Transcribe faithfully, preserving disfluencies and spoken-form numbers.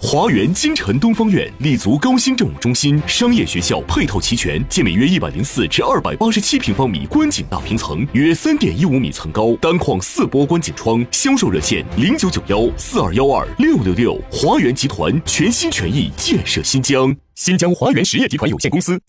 华源京城东方苑立足高新政务中心、商业学校，配套齐全，建每约一百零四至二百八十七平方米观景大平层，约三点一五米层高，单框四波观景窗。销售热线零九九幺四二幺二六六六。华源集团全心全意建设新疆。新疆华源实业集团有限公司。